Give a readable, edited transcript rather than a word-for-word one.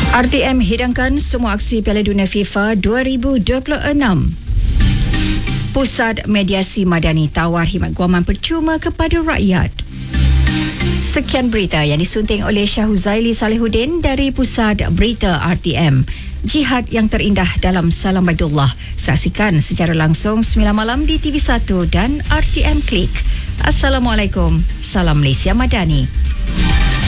RTM hidangkan semua aksi Piala Dunia FIFA 2026. Pusat Mediasi Madani tawar khidmat guaman percuma kepada rakyat. Sekian berita yang disunting oleh Syah Huzaili Salihuddin dari Pusat Berita RTM. Jihad yang terindah dalam Salam Baidullah. Saksikan secara langsung 9 malam di TV1 dan RTM Klik. Assalamualaikum. Salam Malaysia Madani.